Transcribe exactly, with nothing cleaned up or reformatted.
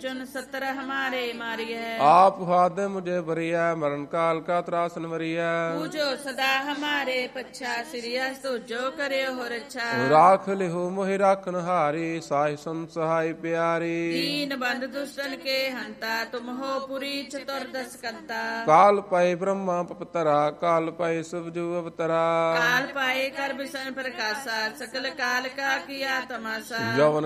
चुन सत्र हमारे मारिय। आप हाथ मुझे भरिया, मरण काल का त्रासन मरिया। पूजो सदा हमारे पच्छा, सिरियस तो जो करे हो रक्षा। राख लिहु मोहि राखन हारी, साहि संत सहाय प्यारी। दीन बंधु दुष्टन के हंता, तुम हो पुरी चतुर्दश कंता। काल पाए ब्रह्मा पपतरा, काल पाए शिवजू अवतरा। काल पाए कर विष्णु प्रकाशा, सकल काल का किया तमाशा। जवन